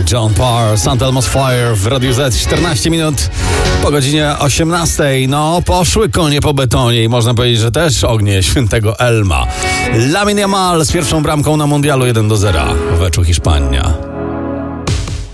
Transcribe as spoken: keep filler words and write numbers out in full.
John Parr, Saint Elmo's Fire w Radiu Z. czternaście minut po godzinie osiemnastej. No, poszły konie po betonie i można powiedzieć, że też ognie świętego Elma. Lamine Yamal z pierwszą bramką na mundialu jeden do zera w meczu Hiszpania.